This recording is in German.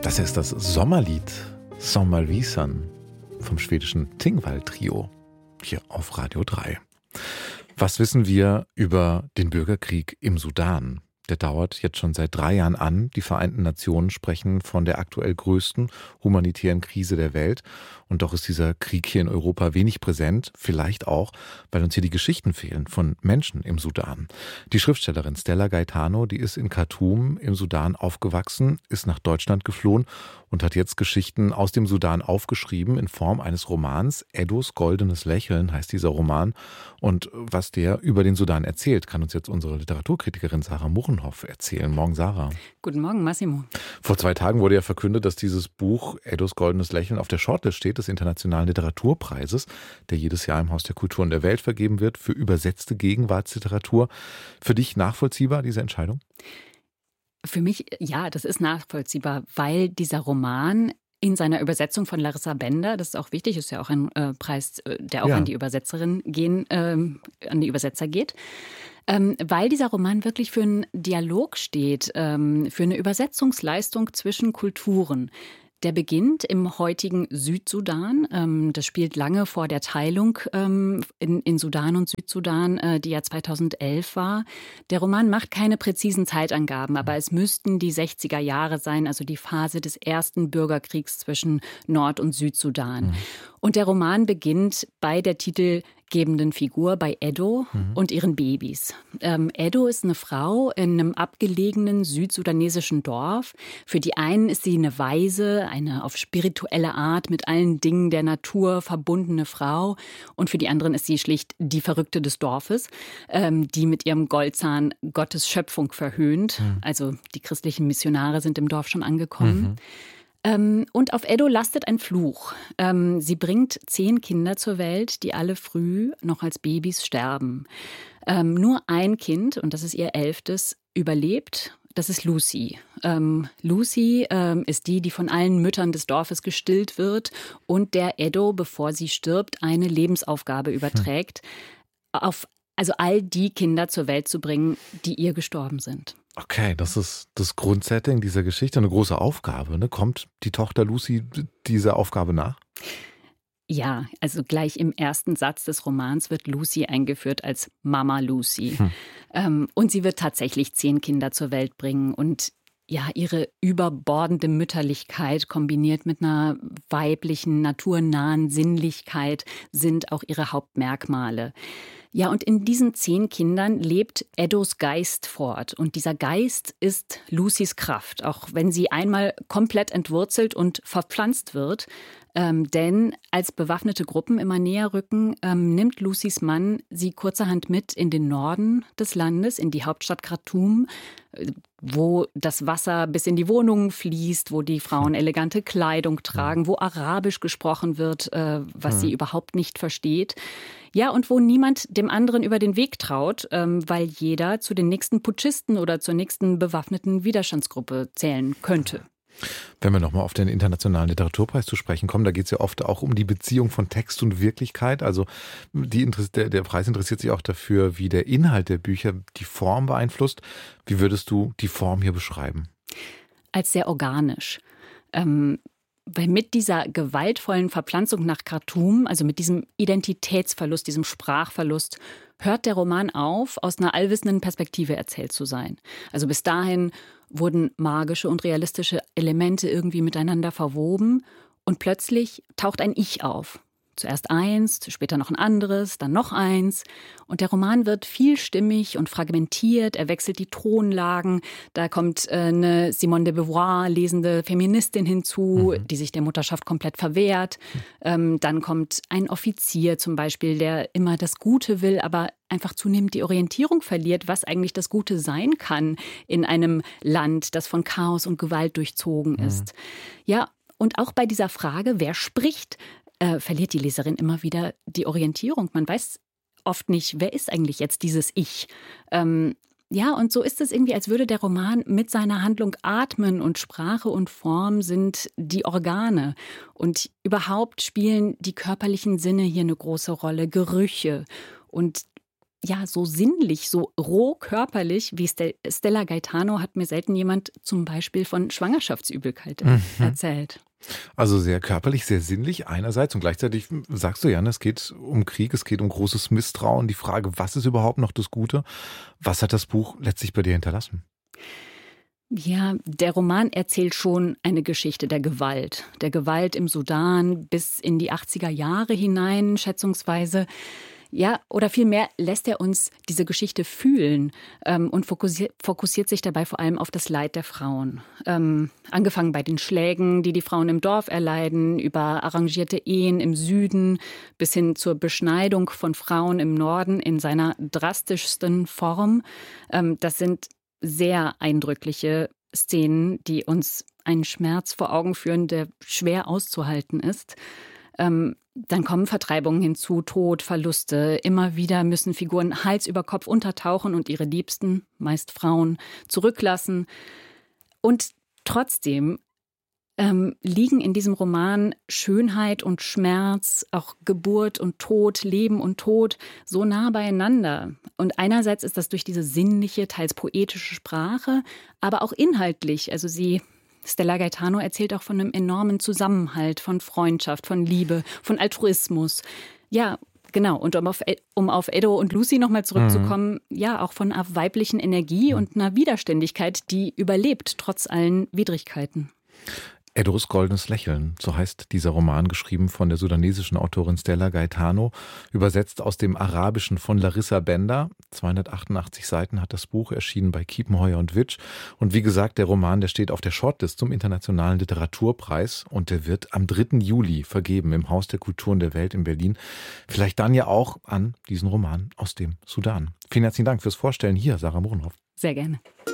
Das ist das Sommerlied Sommarvisan vom schwedischen Tingvall-Trio hier auf Radio 3. Was wissen wir über den Bürgerkrieg im Sudan? Der dauert jetzt schon seit 3 Jahren an. Die Vereinten Nationen sprechen von der aktuell größten humanitären Krise der Welt. Und doch ist dieser Krieg hier in Europa wenig präsent. Vielleicht auch, weil uns hier die Geschichten fehlen von Menschen im Sudan. Die Schriftstellerin Stella Gaetano, die ist in Khartoum im Sudan aufgewachsen, ist nach Deutschland geflohen und hat jetzt Geschichten aus dem Sudan aufgeschrieben in Form eines Romans. Eddos goldenes Lächeln heißt dieser Roman. Und was der über den Sudan erzählt, kann uns jetzt unsere Literaturkritikerin Sarah Muchenhoff erzählen. Morgen, Sarah. Guten Morgen, Massimo. Vor 2 Tagen wurde ja verkündet, dass dieses Buch Eddos goldenes Lächeln auf der Shortlist steht des Internationalen Literaturpreises, der jedes Jahr im Haus der Kulturen der Welt vergeben wird für übersetzte Gegenwartsliteratur. Für dich nachvollziehbar, diese Entscheidung? Für mich, ja, das ist nachvollziehbar, weil dieser Roman in seiner Übersetzung von Larissa Bender, das ist auch wichtig, ist ja auch ein Preis, der auch an die Übersetzerin an die Übersetzer geht, weil dieser Roman wirklich für einen Dialog steht, für eine Übersetzungsleistung zwischen Kulturen. Der beginnt im heutigen Südsudan. Das spielt lange vor der Teilung in Sudan und Südsudan, die ja 2011 war. Der Roman macht keine präzisen Zeitangaben, aber es müssten die 60er Jahre sein, also die Phase des ersten Bürgerkriegs zwischen Nord- und Südsudan. Und der Roman beginnt bei der titelgebenden Figur, bei Eddo und ihren Babys. Eddo ist eine Frau in einem abgelegenen südsudanesischen Dorf. Für die einen ist sie eine Weise, eine auf spirituelle Art mit allen Dingen der Natur verbundene Frau. Und für die anderen ist sie schlicht die Verrückte des Dorfes, die mit ihrem Goldzahn Gottes Schöpfung verhöhnt. Also die christlichen Missionare sind im Dorf schon angekommen. Und auf Eddo lastet ein Fluch. Sie bringt 10 Kinder zur Welt, die alle früh noch als Babys sterben. Nur ein Kind, und das ist ihr 11., überlebt. Das ist Lucy. Lucy ist die von allen Müttern des Dorfes gestillt wird und der Eddo, bevor sie stirbt, eine Lebensaufgabe überträgt, also all die Kinder zur Welt zu bringen, die ihr gestorben sind. Okay, das ist das Grundsetting dieser Geschichte, eine große Aufgabe. Ne? Kommt die Tochter Lucy dieser Aufgabe nach? Ja, also gleich im ersten Satz des Romans wird Lucy eingeführt als Mama Lucy. Und sie wird tatsächlich 10 Kinder zur Welt bringen. Und ja, ihre überbordende Mütterlichkeit kombiniert mit einer weiblichen, naturnahen Sinnlichkeit sind auch ihre Hauptmerkmale. Ja, und in diesen 10 Kindern lebt Eddos Geist fort. Und dieser Geist ist Lucys Kraft, auch wenn sie einmal komplett entwurzelt und verpflanzt wird. Denn als bewaffnete Gruppen immer näher rücken, nimmt Lucys Mann sie kurzerhand mit in den Norden des Landes, in die Hauptstadt Khartoum, wo das Wasser bis in die Wohnungen fließt, wo die Frauen elegante Kleidung tragen, wo Arabisch gesprochen wird, was sie überhaupt nicht versteht. Ja, und wo niemand dem anderen über den Weg traut, weil jeder zu den nächsten Putschisten oder zur nächsten bewaffneten Widerstandsgruppe zählen könnte. Wenn wir nochmal auf den Internationalen Literaturpreis zu sprechen kommen, da geht es ja oft auch um die Beziehung von Text und Wirklichkeit. Also der Preis interessiert sich auch dafür, wie der Inhalt der Bücher die Form beeinflusst. Wie würdest du die Form hier beschreiben? Als sehr organisch. Weil mit dieser gewaltvollen Verpflanzung nach Khartoum, also mit diesem Identitätsverlust, diesem Sprachverlust, hört der Roman auf, aus einer allwissenden Perspektive erzählt zu sein. Also bis dahin wurden magische und realistische Elemente irgendwie miteinander verwoben und plötzlich taucht ein Ich auf. Zuerst eins, später noch ein anderes, dann noch eins. Und der Roman wird vielstimmig und fragmentiert. Er wechselt die Tonlagen. Da kommt eine Simone de Beauvoir lesende Feministin hinzu, die sich der Mutterschaft komplett verwehrt. Dann kommt ein Offizier zum Beispiel, der immer das Gute will, aber einfach zunehmend die Orientierung verliert, was eigentlich das Gute sein kann in einem Land, das von Chaos und Gewalt durchzogen ist. Ja, und auch bei dieser Frage, wer spricht, verliert die Leserin immer wieder die Orientierung. Man weiß oft nicht, wer ist eigentlich jetzt dieses Ich? Ja, und so ist es irgendwie, als würde der Roman mit seiner Handlung atmen und Sprache und Form sind die Organe. Und überhaupt spielen die körperlichen Sinne hier eine große Rolle, Gerüche. Und so sinnlich, so roh körperlich wie Stella Gaetano hat mir selten jemand zum Beispiel von Schwangerschaftsübelkeit erzählt. Also sehr körperlich, sehr sinnlich einerseits und gleichzeitig sagst du ja, es geht um Krieg, es geht um großes Misstrauen. Die Frage, was ist überhaupt noch das Gute? Was hat das Buch letztlich bei dir hinterlassen? Ja, der Roman erzählt schon eine Geschichte der Gewalt im Sudan bis in die 80er Jahre hinein, schätzungsweise. Ja, oder vielmehr lässt er uns diese Geschichte fühlen und fokussiert sich dabei vor allem auf das Leid der Frauen. Angefangen bei den Schlägen, die Frauen im Dorf erleiden, über arrangierte Ehen im Süden bis hin zur Beschneidung von Frauen im Norden in seiner drastischsten Form. Das sind sehr eindrückliche Szenen, die uns einen Schmerz vor Augen führen, der schwer auszuhalten ist. Dann kommen Vertreibungen hinzu, Tod, Verluste. Immer wieder müssen Figuren Hals über Kopf untertauchen und ihre Liebsten, meist Frauen, zurücklassen. Und trotzdem liegen in diesem Roman Schönheit und Schmerz, auch Geburt und Tod, Leben und Tod so nah beieinander. Und einerseits ist das durch diese sinnliche, teils poetische Sprache, aber auch inhaltlich. Also Stella Gaetano erzählt auch von einem enormen Zusammenhalt, von Freundschaft, von Liebe, von Altruismus. Ja, genau. Und um auf Edo und Lucy nochmal zurückzukommen, ja, auch von einer weiblichen Energie und einer Widerständigkeit, die überlebt, trotz allen Widrigkeiten. Edos goldenes Lächeln, so heißt dieser Roman, geschrieben von der sudanesischen Autorin Stella Gaetano, übersetzt aus dem Arabischen von Larissa Bender. 288 Seiten hat das Buch, erschienen bei Kiepenheuer und Witsch. Und wie gesagt, der Roman, der steht auf der Shortlist zum Internationalen Literaturpreis und der wird am 3. Juli vergeben im Haus der Kulturen der Welt in Berlin. Vielleicht dann ja auch an diesen Roman aus dem Sudan. Vielen herzlichen Dank fürs Vorstellen hier, Sarah Mohrenhoff. Sehr gerne.